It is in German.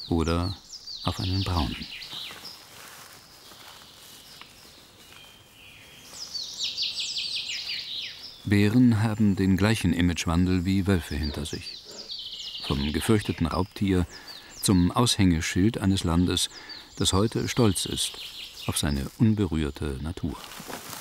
oder auf einen braunen. Bären haben den gleichen Imagewandel wie Wölfe hinter sich. Vom gefürchteten Raubtier zum Aushängeschild eines Landes, das heute stolz ist auf seine unberührte Natur.